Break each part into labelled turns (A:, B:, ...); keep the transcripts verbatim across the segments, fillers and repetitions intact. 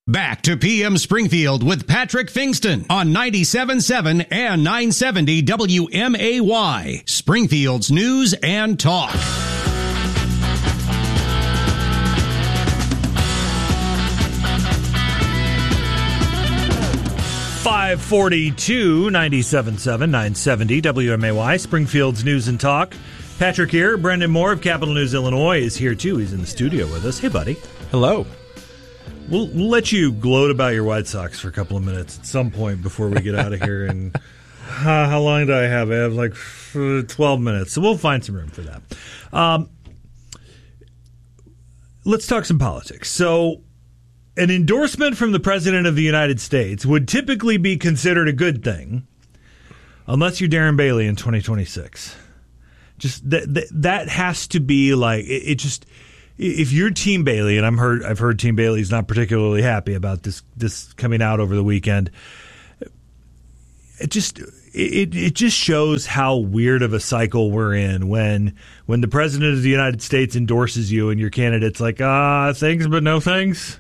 A: Back to P M Springfield with Patrick Fingston on ninety-seven point seven and nine seventy W M A Y, Springfield's News and Talk.
B: five forty-two, ninety-seven point seven, nine seventy W M A Y, Springfield's News and Talk. Patrick here. Brendan Moore of Capital News Illinois is here too. He's in the studio with us. Hey, buddy.
C: Hello.
B: We'll, we'll let you gloat about your White Sox for a couple of minutes at some point before we get out of here. And uh, how long do I have? I have like twelve minutes, so we'll find some room for that. Um, let's talk some politics. So, an endorsement from the President of the United States would typically be considered a good thing, unless you're Darren Bailey in twenty twenty-six. Just that that, that has to be like it, it just. If you're Team Bailey, and I'm heard, I've heard Team Bailey's not particularly happy about this this coming out over the weekend. It just it it just shows how weird of a cycle we're in when when the President of the United States endorses you and your candidate's like, ah, thanks but no thanks.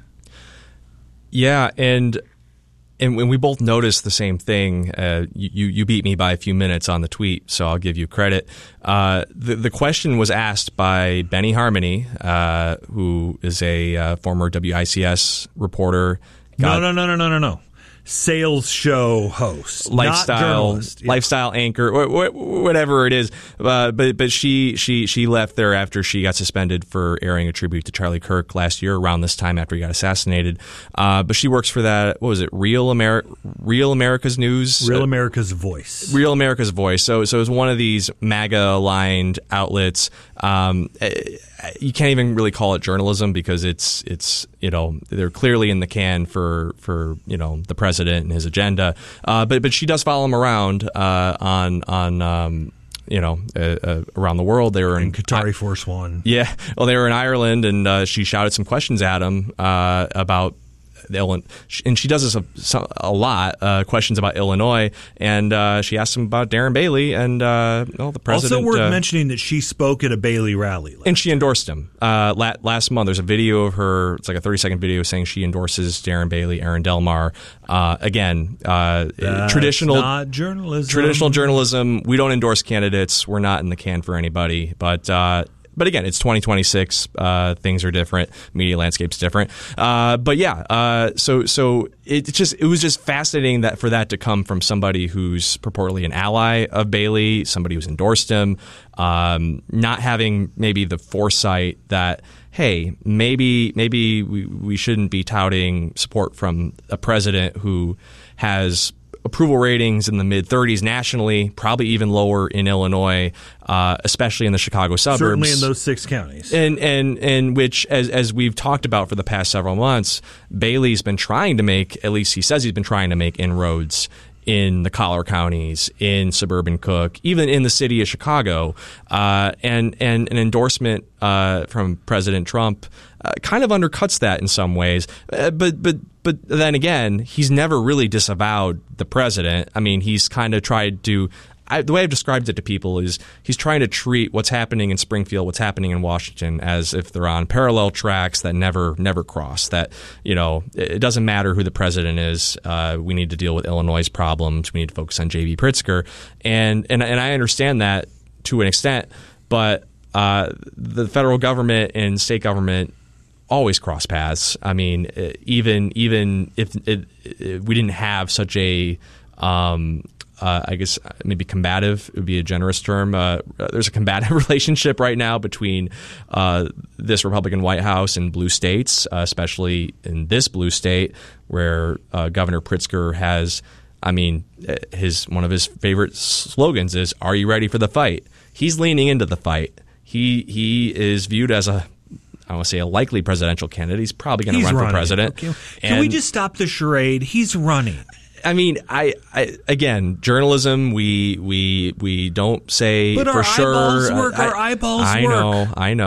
C: Yeah, and and when we both noticed the same thing, uh, you you beat me by a few minutes on the tweet, so I'll give you credit. Uh, the the question was asked by Benny Harmony, uh, who is a uh, former W I C S reporter.
B: No, no, no, no, no, no, no. Sales show host,
C: lifestyle,
B: not journalist. Yeah.
C: lifestyle anchor, wh- wh- whatever it is. Uh, but but she she she left there after she got suspended for airing a tribute to Charlie Kirk last year, around this time after he got assassinated. Uh, but she works for that. What was it? Real Ameri- Real America's News.
B: Real America's Voice.
C: Real America's Voice. So so it's one of these MAGA aligned outlets. Um, you can't even really call it journalism because it's it's you know they're clearly in the can for for you know the president and his agenda. Uh, but but she does follow him around uh, on on um, you know uh, uh, around the world. They were in,
B: in Qatari I- Force One.
C: Yeah, well they were in Ireland and uh, she shouted some questions at him uh, about. Illinois, and she does this a, a lot. Uh, questions about Illinois, and uh, she asked him about Darren Bailey, and uh, well, the president.
B: Also worth
C: uh,
B: mentioning that she spoke at a Bailey rally,
C: and she endorsed him uh, last month. There's a video of her; it's like a thirty second video saying she endorses Darren Bailey, Aaron Delmar. Uh, again, uh,
B: That's
C: traditional
B: not journalism.
C: Traditional journalism. We don't endorse candidates. We're not in the can for anybody, but. Uh, But again, it's twenty twenty-six. Uh, things are different. Media landscape's different. Uh, but yeah, uh, so so it just it was just fascinating that for that to come from somebody who's purportedly an ally of Bailey, somebody who's endorsed him, um, not having maybe the foresight that hey, maybe maybe we, we shouldn't be touting support from a president who has approval ratings in the mid thirties nationally, probably even lower in Illinois, uh, especially in the Chicago suburbs.
B: Certainly in those six counties.
C: And and and which, as as we've talked about for the past several months, Bailey's been trying to make, at least he says he's been trying to make inroads in the collar counties, in suburban Cook, even in the city of Chicago. Uh, and, and an endorsement uh, from President Trump uh, kind of undercuts that in some ways. Uh, but but but then again, he's never really disavowed the president. I mean, he's kind of tried to I, the way I've described it to people is he's trying to treat what's happening in Springfield, what's happening in Washington, as if they're on parallel tracks that never, never cross. That, you know, it doesn't matter who the president is. Uh, we need to deal with Illinois' problems. We need to focus on J B. Pritzker, and and and I understand that to an extent, but uh, the federal government and state government always cross paths. I mean, even even if it, it, we didn't have such a um, Uh, I guess maybe combative would be a generous term. Uh, there's a combative relationship right now between uh, this Republican White House and blue states, uh, especially in this blue state where uh, Governor Pritzker has, I mean, his one of his favorite slogans is, "Are you ready for the fight?" He's leaning into the fight. He he is viewed as a, I don't want to say a likely presidential candidate. He's probably going to run
B: running.
C: for president.
B: Okay. Can and, we just stop the charade? He's running.
C: I mean, I, I again, journalism. We we we don't say
B: but
C: for
B: our
C: sure.
B: Eyeballs work,
C: I,
B: our eyeballs
C: I
B: work.
C: know, I know.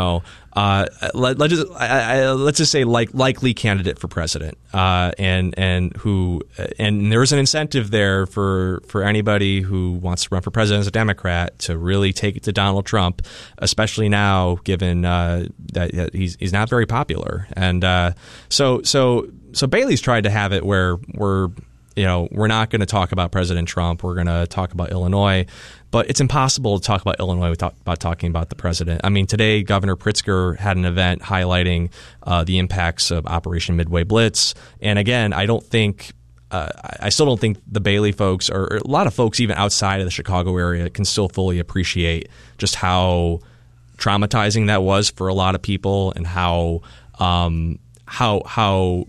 C: uh, let, let's just I, I, let's just say like likely candidate for president, uh, and and who and there's an incentive there for for anybody who wants to run for president as a Democrat to really take it to Donald Trump, especially now given uh, that he's he's not very popular, and uh, so so so Bailey's tried to have it where we're you know we're not going to talk about President Trump, we're going to talk about Illinois. But it's impossible to talk about Illinois without about talking about the president. I mean, today Governor Pritzker had an event highlighting uh, the impacts of Operation Midway Blitz. And again, I don't think uh, I still don't think the Bailey folks or, or a lot of folks even outside of the Chicago area can still fully appreciate just how traumatizing that was for a lot of people and how um, how how.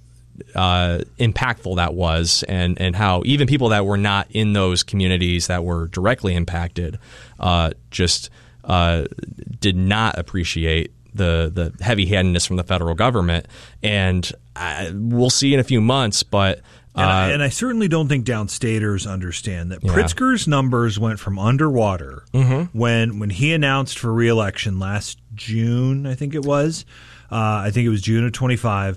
C: Uh, impactful that was, and, and how even people that were not in those communities that were directly impacted uh, just uh, did not appreciate the the heavy-handedness from the federal government. And I, we'll see in a few months, but uh,
B: and, I, and I certainly don't think downstaters understand that. Yeah. Pritzker's numbers went from underwater mm-hmm. when when he announced for re-election last June, I think it was. Uh, I think it was June of twenty-five,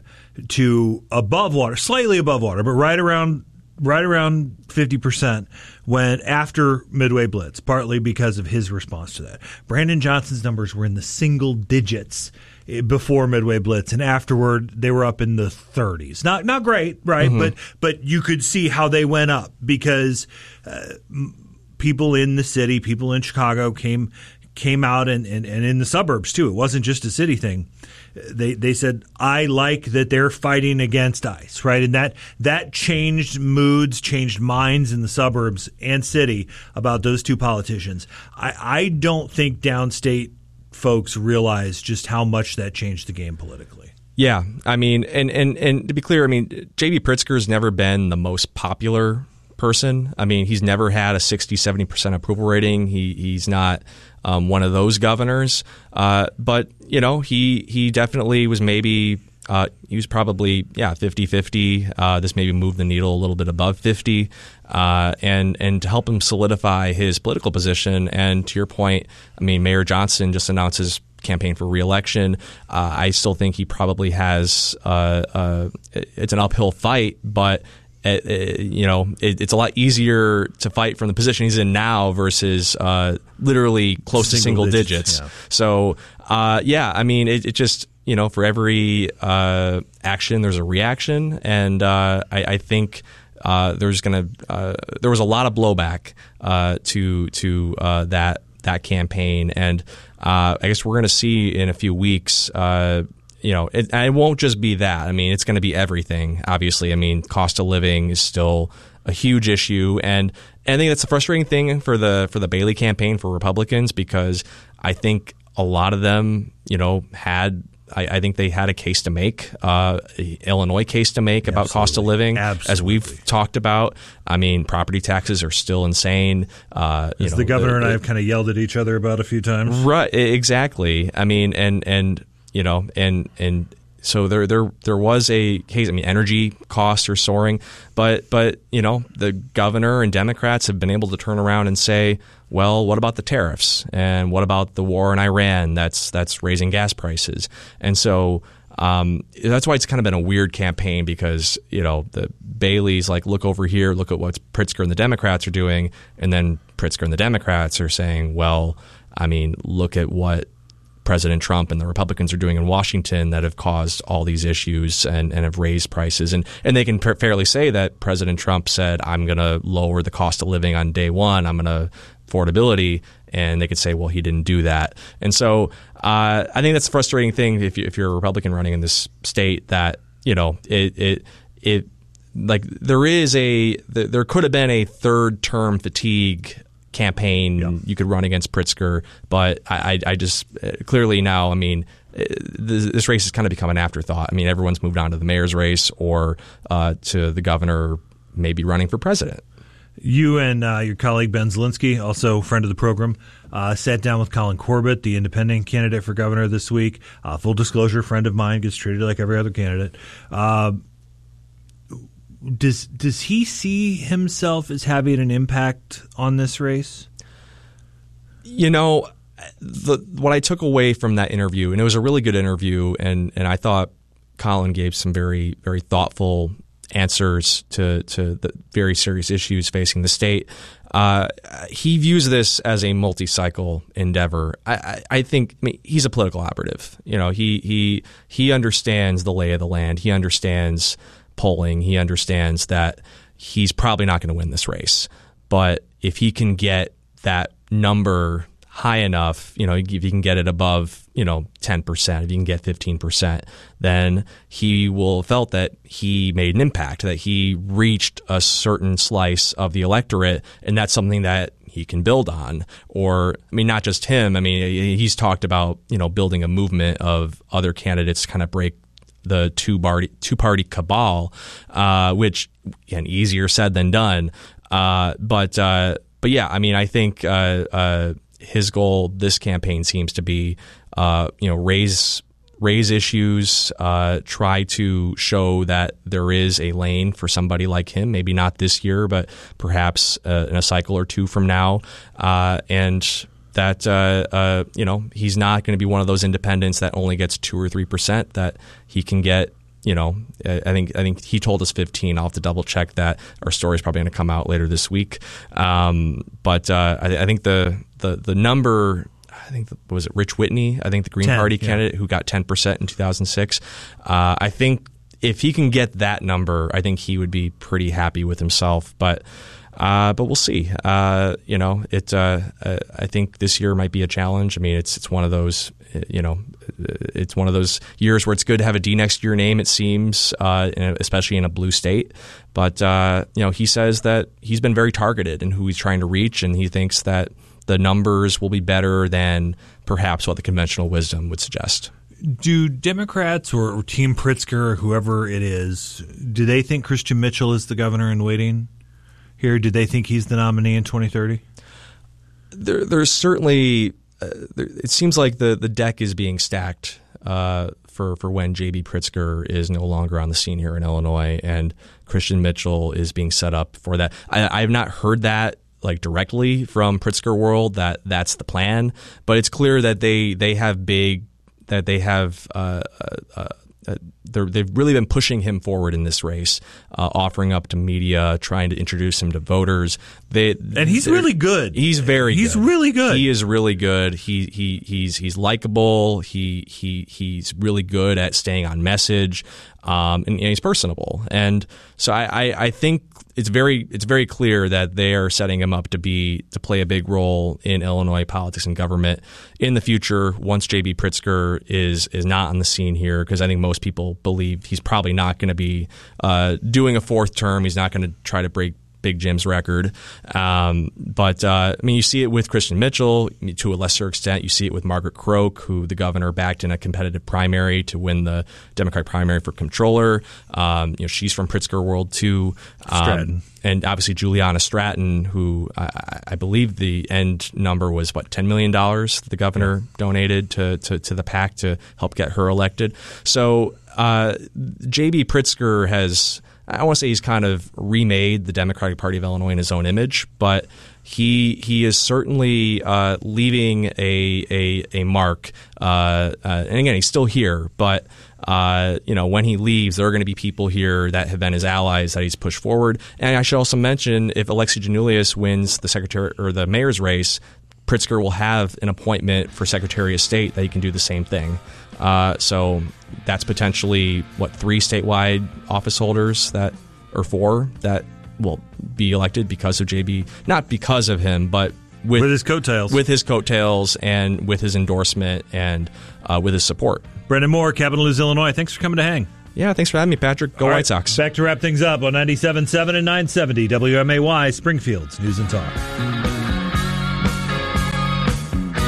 B: to above water, slightly above water, but right around right around fifty percent when after Midway Blitz, partly because of his response to that. Brandon Johnson's numbers were in the single digits before Midway Blitz, and afterward they were up in the thirties. Not not great, right? Mm-hmm. But but you could see how they went up because uh, people in the city, people in Chicago came came out and, and, and in the suburbs too. It wasn't just a city thing. They they said, I like that they're fighting against ICE, right? And that that changed moods, changed minds in the suburbs and city about those two politicians. I, I don't think downstate folks realize just how much that changed the game politically.
C: Yeah, I mean, and, and, and to be clear, I mean, J B Pritzker's never been the most popular person. I mean, he's never had a sixty, seventy percent approval rating. He He's not um, one of those governors. Uh, but, you know, he he definitely was maybe, uh, he was probably, yeah, fifty-fifty. Uh, this maybe moved the needle a little bit above fifty. Uh, and, and to help him solidify his political position. And to your point, I mean, Mayor Johnson just announced his campaign for re-election. Uh, I still think he probably has, uh, uh, it's an uphill fight, but It, it, you know, it, it's a lot easier to fight from the position he's in now versus uh, literally close single to single digits. digits. Yeah. So, uh, yeah, I mean, it, it just, you know, for every uh, action, there's a reaction. And uh, I, I think uh, there's going to uh, there was a lot of blowback uh, to to uh, that that campaign. And uh, I guess we're going to see in a few weeks. Uh, You know, it, it won't just be that. I mean, it's going to be everything, obviously. I mean, cost of living is still a huge issue. And, and I think that's a frustrating thing for the for the Bailey campaign for Republicans, because I think a lot of them, you know, had I, I think they had a case to make, uh, Illinois case to make about Absolutely. cost of living,
B: Absolutely.
C: as we've talked about. I mean, property taxes are still insane. Uh, you
B: as
C: know,
B: the governor
C: the,
B: and I
C: the,
B: have kind of yelled at each other about a few times.
C: Right, exactly. I mean, and and. You know, and and so there there there was a case. I mean, energy costs are soaring, but but you know, the governor and Democrats have been able to turn around and say, well, what about the tariffs, and what about the war in Iran? That's that's raising gas prices, and so um, that's why it's kind of been a weird campaign, because you know the Bailey's like, look over here, look at what Pritzker and the Democrats are doing, and then Pritzker and the Democrats are saying, well, I mean, look at what President Trump and the Republicans are doing in Washington that have caused all these issues and, and have raised prices. And, and they can fairly say that President Trump said, I'm going to lower the cost of living on day one. I'm going to affordability. And they could say, well, he didn't do that. And so uh, I think that's a frustrating thing if, you, if you're a Republican running in this state, that, you know, it, it, it like there is a, there could have been a third term fatigue campaign. Yeah. You could run against Pritzker, but I, I just uh, clearly now, I mean, uh, this, this race has kind of become an afterthought. I mean, everyone's moved on to the mayor's race or uh, to the governor maybe running for president.
B: You and uh, your colleague Ben Zielinski, also friend of the program, uh, sat down with Colin Corbett, the independent candidate for governor this week. Uh, full disclosure, friend of mine, gets treated like every other candidate. Uh, Does does he see himself as having an impact on this race?
C: You know, the what I took away from that interview, and it was a really good interview, and and I thought Colin gave some very very thoughtful answers to to the very serious issues facing the state. Uh, he views this as a multi-cycle endeavor. I, I, I think I mean, he's a political operative. You know, he he he understands the lay of the land. He understands polling. He understands that he's probably not going to win this race. But if he can get that number high enough, you know, if you can get it above, you know, ten percent, if you can get fifteen percent, then he will have felt that he made an impact, that he reached a certain slice of the electorate, and that's something that he can build on. Or, I mean, not just him. I mean, he's talked about, you know, building a movement of other candidates to kind of break the two-party two-party cabal, uh, which, again, easier said than done. Uh, but, uh, but yeah, I mean, I think uh, uh, his goal this campaign seems to be, uh, you know, raise raise issues, uh, try to show that there is a lane for somebody like him. Maybe not this year, but perhaps uh, in a cycle or two from now, uh, and that uh, uh, you know he's not going to be one of those independents that only gets two or three percent. That he can get. You know, I think I think he told us fifteen. I'll have to double check that. Our story is probably going to come out later this week. Um, but uh, I, I think the, the the number, I think the, was it Rich Whitney? I think the Green
B: ten,
C: Party
B: yeah.
C: candidate who got ten percent in two thousand six. Uh, I think if he can get that number, I think he would be pretty happy with himself. But uh, but we'll see. Uh, you know, it. Uh, I think this year might be a challenge. I mean, it's it's one of those. You know, it's one of those years where it's good to have a D next to your name, it seems, uh, especially in a blue state. But, uh, you know, he says that he's been very targeted in who he's trying to reach, and he thinks that the numbers will be better than perhaps what the conventional wisdom would suggest.
B: Do Democrats or Team Pritzker or whoever it is, do they think Christian Mitchell is the governor in waiting here? Do they think he's the nominee in twenty thirty?
C: There, there's certainly... Uh, there, it seems like the, the deck is being stacked uh, for, for when J B. Pritzker is no longer on the scene here in Illinois, and Christian Mitchell is being set up for that. I, I have not heard that like directly from Pritzker world that that's the plan, but it's clear that they they have big that they have uh, uh, uh, they've really been pushing him forward in this race, uh, offering up to media, trying to introduce him to voters. They
B: and he's really good.
C: He's very.
B: He's
C: good.
B: really good.
C: He is really good. He he he's he's likable. He he he's really good at staying on message, um, and, and he's personable. And so I, I, I think it's very it's very clear that they are setting him up to be to play a big role in Illinois politics and government in the future once J B. Pritzker is is not on the scene here, because I think most people believe he's probably not going to be uh, doing a fourth term. He's not going to try to break Big Jim's record. Um, but, uh, I mean, you see it with Christian Mitchell to a lesser extent. You see it with Margaret Croak, who the governor backed in a competitive primary to win the Democratic primary for comptroller. Um, you know, she's from Pritzker world, too. Um,
B: Stratton.
C: And obviously Juliana Stratton, who I, I believe the end number was, what, ten million dollars the governor yeah. donated to, to, to the PAC to help get her elected. So uh, J B. Pritzker has... I want to say he's kind of remade the Democratic Party of Illinois in his own image, but he he is certainly uh, leaving a a, a mark. Uh, uh, and again, he's still here, but uh, you know, when he leaves, there are going to be people here that have been his allies that he's pushed forward. And I should also mention, if Alexi Giannoulias wins the secretary or the mayor's race, Pritzker will have an appointment for Secretary of State that he can do the same thing. Uh, so that's potentially, what, three statewide office holders that, or four, that will be elected because of J B. Not because of him, but with,
B: with his coattails.
C: With his coattails and with his endorsement and uh, with his support.
B: Brendan Moore, Capital News, Illinois. Thanks for coming to hang.
C: Yeah, thanks for having me, Patrick. Go
B: All
C: White
B: right,
C: Sox.
B: Back to wrap things up on ninety-seven point seven and nine seventy W M A Y, Springfield's News and Talk.
D: Hey,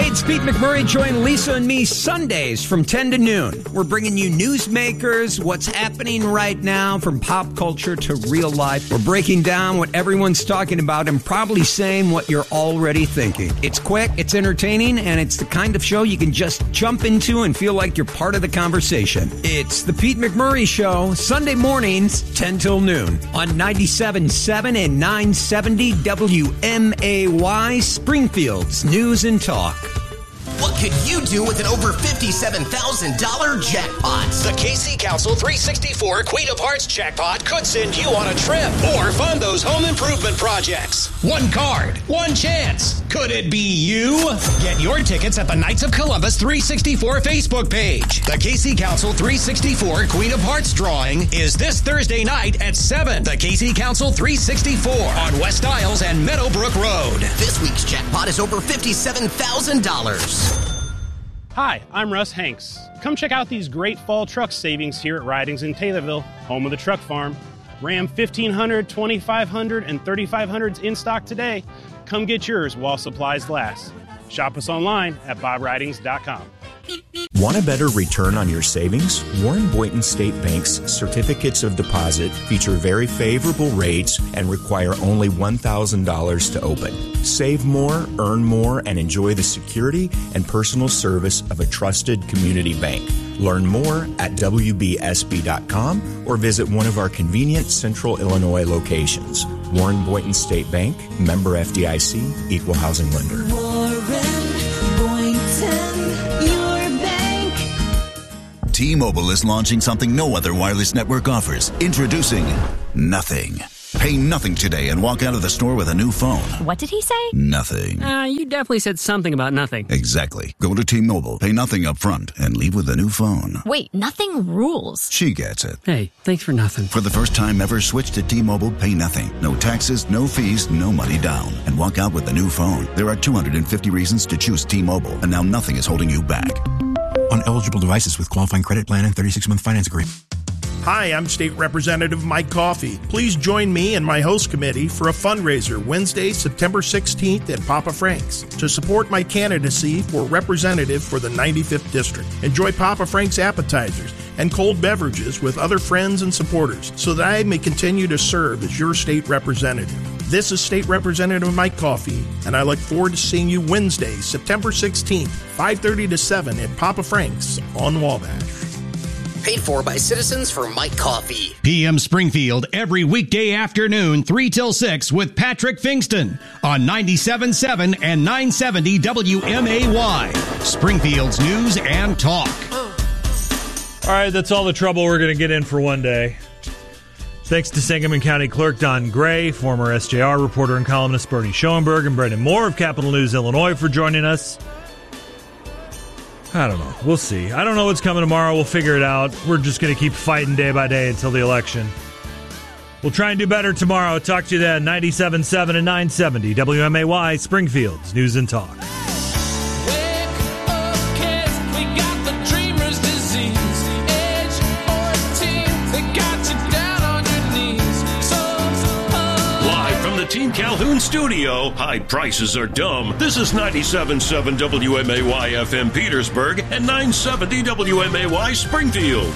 D: it's Pete McMurray. Join Lisa and me Sundays from ten to noon. We're bringing you newsmakers, what's happening right now from pop culture to real life. We're breaking down what everyone's talking about and probably saying what you're already thinking. It's quick, it's entertaining, and it's the kind of show you can just jump into and feel like you're part of the conversation. It's the Pete McMurray Show, Sunday mornings, ten till noon on ninety-seven point seven and nine seventy W M A Y, Springfield's News and Talk.
E: What could you do with an over fifty-seven thousand dollars jackpot?
F: The K C Council three sixty-four Queen of Hearts jackpot could send you on a trip or fund those home improvement projects. One card, one chance. Could it be you? Get your tickets at the Knights of Columbus three sixty-four Facebook page. The K C Council three sixty-four Queen of Hearts drawing is this Thursday night at seven. The K C Council three sixty-four on West Isles and Meadowbrook Road.
E: This week's jackpot is over fifty-seven thousand dollars.
G: Hi, I'm Russ Hanks. Come check out these great fall truck savings here at Ridings in Taylorville, home of the truck farm. Ram fifteen hundred, twenty-five hundred, and thirty-five hundreds in stock today. Come get yours while supplies last. Shop us online at bob ridings dot com.
H: Want a better return on your savings? Warren Boynton State Bank's certificates of deposit feature very favorable rates and require only one thousand dollars to open. Save more, earn more, and enjoy the security and personal service of a trusted community bank. Learn more at w b s b dot com or visit one of our convenient Central Illinois locations. Warren Boynton State Bank, member F D I C, equal housing lender.
I: Warren Boynton, your bank.
J: T-Mobile is launching something no other wireless network offers. Introducing Nothing. Pay nothing today and walk out of the store with a new phone.
K: What did he say?
J: Nothing.
K: Uh, you definitely said something about nothing.
J: Exactly. Go to T-Mobile, pay nothing up front, and leave with a new phone.
K: Wait, nothing rules.
J: She gets it.
K: Hey, thanks for nothing.
J: For the first time ever, switch to T-Mobile, pay nothing. No taxes, no fees, no money down. And walk out with a new phone. There are two hundred fifty reasons to choose T-Mobile, and now nothing is holding you back.
L: On eligible devices with qualifying credit plan and thirty-six month finance agreement.
M: Hi, I'm State Representative Mike Coffey. Please join me and my host committee for a fundraiser Wednesday, September sixteenth at Papa Frank's to support my candidacy for representative for the ninety-fifth District. Enjoy Papa Frank's appetizers and cold beverages with other friends and supporters so that I may continue to serve as your state representative. This is State Representative Mike Coffey, and I look forward to seeing you Wednesday, September sixteenth, five thirty to seven at Papa Frank's on Wabash.
E: Paid for by Citizens for Mike Coffey.
A: P M Springfield every weekday afternoon, three till six with Patrick Fingston on ninety-seven point seven and nine seventy W M A Y. Springfield's News and Talk.
B: All right, that's all the trouble we're going to get in for one day. Thanks to Sangamon County Clerk Don Gray, former S J R reporter and columnist Bernie Schoenberg, and Brendan Moore of Capital News Illinois for joining us. I don't know. We'll see. I don't know what's coming tomorrow. We'll figure it out. We're just going to keep fighting day by day until the election. We'll try and do better tomorrow. Talk to you then. ninety-seven point seven and nine seventy W M A Y, Springfield's News and Talk.
N: Team Calhoun studio. High prices are dumb. This is ninety-seven point seven W M A Y F M Petersburg and nine seventy W M A Y Springfield.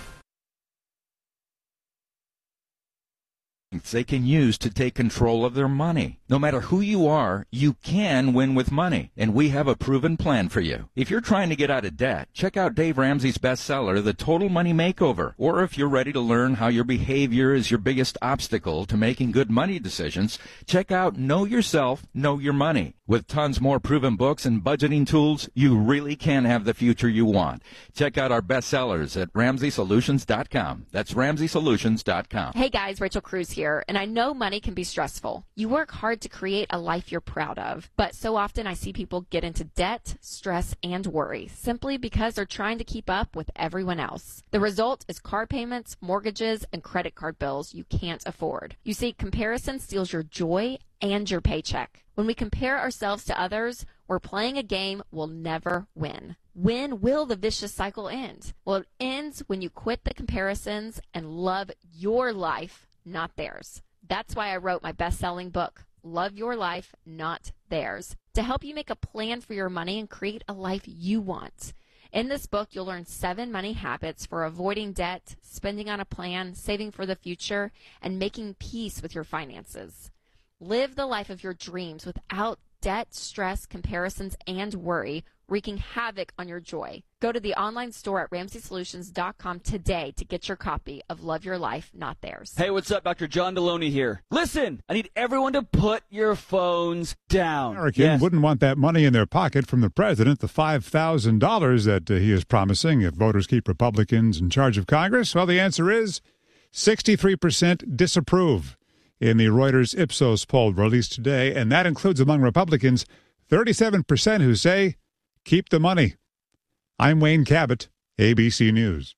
O: They can use to take control of their money. No matter who you are, you can win with money, and we have a proven plan for you. If you're trying to get out of debt, check out Dave Ramsey's bestseller, The Total Money Makeover. Or if you're ready to learn how your behavior is your biggest obstacle to making good money decisions, check out Know Yourself, Know Your Money. With tons more proven books and budgeting tools, you really can have the future you want. Check out our bestsellers at ramsey solutions dot com. That's ramsey solutions dot com.
P: Hey guys, Rachel Cruz here, and I know money can be stressful. You work hard to create a life you're proud of, but so often I see people get into debt, stress, and worry simply because they're trying to keep up with everyone else. The result is car payments, mortgages, and credit card bills you can't afford. You see, comparison steals your joy and your paycheck. When we compare ourselves to others, we're playing a game we'll never win. When will the vicious cycle end? Well, it ends when you quit the comparisons and love your life, not theirs. That's why I wrote my best-selling book, Love your life, not theirs, to help you make a plan for your money and create a life you want. In this book, you'll learn seven money habits for avoiding debt, spending on a plan, saving for the future, and making peace with your finances. Live the life of your dreams without debt, stress, comparisons, and worry, wreaking havoc on your joy. Go to the online store at ramsey solutions dot com today to get your copy of Love Your Life, Not Theirs.
Q: Hey, what's up? Doctor John Deloney here. Listen, I need everyone to put your phones down.
R: American
Q: Yes.
R: wouldn't want that money in their pocket from the president, the five thousand dollars that uh, he is promising if voters keep Republicans in charge of Congress. Well, the answer is sixty-three percent disapprove in the Reuters Ipsos poll released today, and that includes among Republicans thirty-seven percent who say keep the money. I'm Wayne Cabot, A B C News.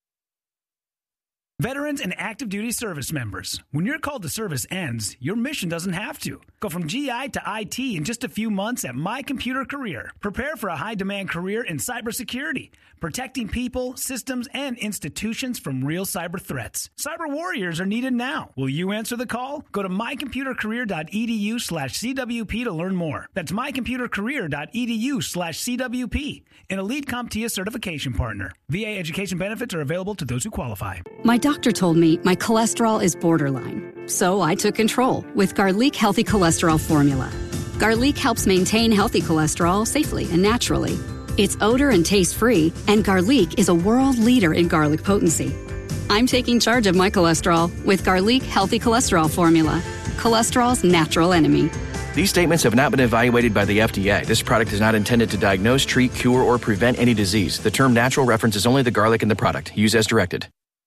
S: Veterans and active duty service members, when your call to service ends, your mission doesn't have to. Go from G I to I T in just a few months at My Computer Career. Prepare for a high-demand career in cybersecurity, protecting people, systems, and institutions from real cyber threats. Cyber warriors are needed now. Will you answer the call? Go to my computer career dot e d u slash c w p to learn more. That's my computer career dot e d u slash c w p, an Elite CompTIA certification partner. V A education benefits are available to those who qualify.
T: My doctor told me my cholesterol is borderline, so I took control with Garlic Healthy Cholesterol Formula. Garlic helps maintain healthy cholesterol safely and naturally. It's odor and taste-free, and Garlic is a world leader in garlic potency. I'm taking charge of my cholesterol with Garlic Healthy Cholesterol Formula, cholesterol's natural enemy.
U: These statements have not been evaluated by the F D A. This product is not intended to diagnose, treat, cure, or prevent any disease. The term natural references only the garlic in the product. Use as directed.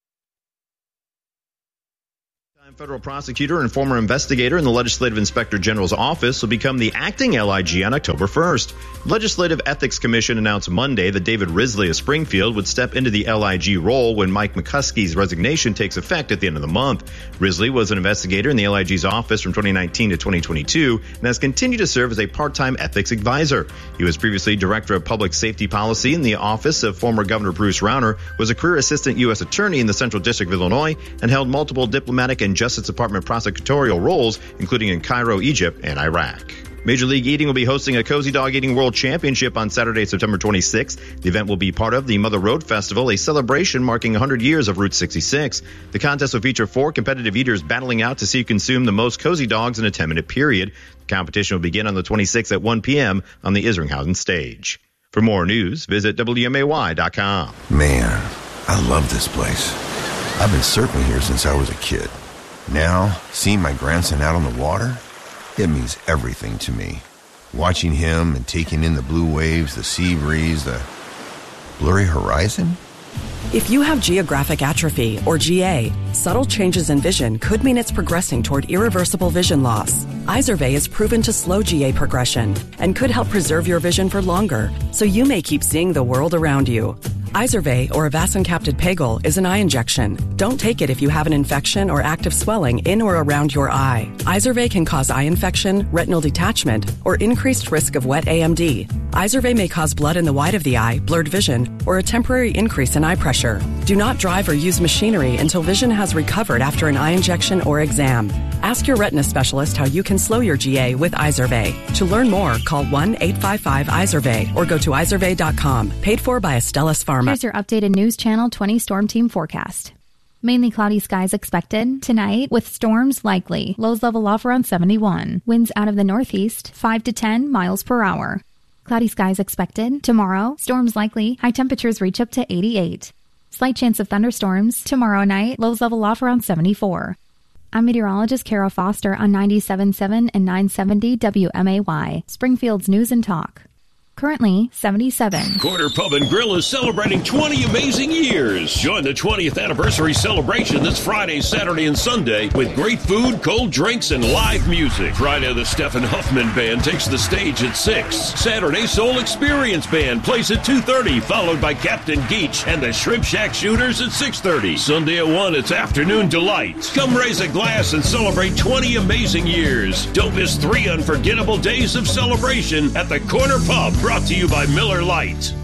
V: Federal prosecutor and former investigator in the Legislative Inspector General's office will become the acting L I G on October first. The Legislative Ethics Commission announced Monday that David Risley of Springfield would step into the L I G role when Mike McCuskey's resignation takes effect at the end of the month. Risley was an investigator in the L I G's office from twenty nineteen to twenty twenty-two and has continued to serve as a part-time ethics advisor. He was previously Director of Public Safety Policy in the office of former Governor Bruce Rauner, was a career assistant U S attorney in the Central District of Illinois, and held multiple diplomatic and Justice Department prosecutorial roles, including in Cairo, Egypt, and Iraq. Major League Eating will be hosting a Cozy Dog Eating World Championship on Saturday, September twenty-sixth. The event will be part of the Mother Road Festival, a celebration marking one hundred years of Route sixty-six. The contest will feature four competitive eaters battling out to see who consume the most cozy dogs in a ten-minute period. The competition will begin on the twenty-sixth at one p.m. on the Isringhausen stage. For more news, visit W M A Y dot com.
W: Man, I love this place. I've been surfing here since I was a kid. Now, seeing my grandson out on the water, it means everything to me. Watching him and taking in the blue waves, the sea breeze, the blurry horizon.
X: If you have geographic atrophy, or G A, subtle changes in vision could mean it's progressing toward irreversible vision loss. Izervay is proven to slow G A progression and could help preserve your vision for longer, so you may keep seeing the world around you. Izervay, or avacincaptad pegol, is an eye injection. Don't take it if you have an infection or active swelling in or around your eye. Izervay can cause eye infection, retinal detachment, or increased risk of wet A M D. Izervay may cause blood in the white of the eye, blurred vision, or a temporary increase in eye pressure. Do not drive or use machinery until vision has recovered after an eye injection or exam. Ask your retina specialist how you can slow your G A with Izervay. To learn more, call one eight five five Izervay or go to izervay dot com. Paid for by Astellas Pharma.
Y: Here's your updated News Channel twenty Storm Team forecast. Mainly cloudy skies expected tonight with storms likely. Lows level off around seventy-one. Winds out of the northeast, five to ten miles per hour. Cloudy skies expected. Tomorrow, storms likely. High temperatures reach up to eighty-eight. Slight chance of thunderstorms. Tomorrow night, lows level off around seventy-four. I'm meteorologist Kara Foster on ninety-seven point seven and nine seventy W M A Y, Springfield's News and Talk. Currently, seventy-seven.
N: Corner Pub and Grill is celebrating twenty amazing years. Join the twentieth anniversary celebration this Friday, Saturday, and Sunday with great food, cold drinks, and live music. Friday, the Stephen Huffman Band takes the stage at six. Saturday, Soul Experience Band plays at two thirty, followed by Captain Geach and the Shrimp Shack Shooters at six thirty. Sunday at one, it's Afternoon Delight. Come raise a glass and celebrate twenty amazing years. Don't miss three unforgettable days of celebration at the Corner Pub. Brought to you by Miller Lite.